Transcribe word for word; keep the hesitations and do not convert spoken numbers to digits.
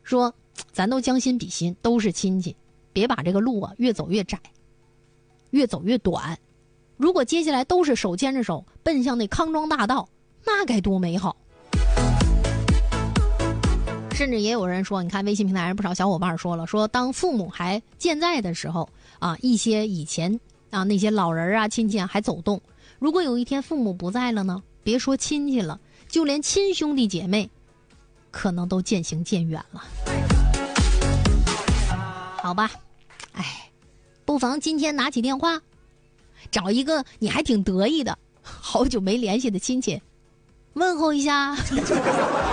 说咱都将心比心，都是亲戚，别把这个路啊越走越窄，越走越短。如果接下来都是手牵着手奔向那康庄大道，那该多美好。甚至也有人说，你看微信平台上不少小伙伴说了，说当父母还健在的时候啊，一些以前啊那些老人啊亲戚啊还走动，如果有一天父母不在了呢，别说亲戚了，就连亲兄弟姐妹可能都渐行渐远了。好吧，哎，不妨今天拿起电话，找一个你还挺得意的好久没联系的亲戚问候一下